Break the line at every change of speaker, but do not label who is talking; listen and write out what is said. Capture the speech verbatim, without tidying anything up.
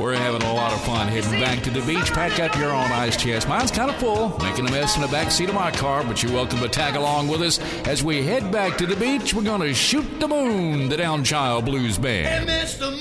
We're having a lot of fun heading back to the beach. Pack up your own ice chest. Mine's kind of full, making a mess in the back seat of my car, but you're welcome to tag along with us as we head back to the beach. We're going to shoot the moon, the Downchild Blues Band.
Hey, Mister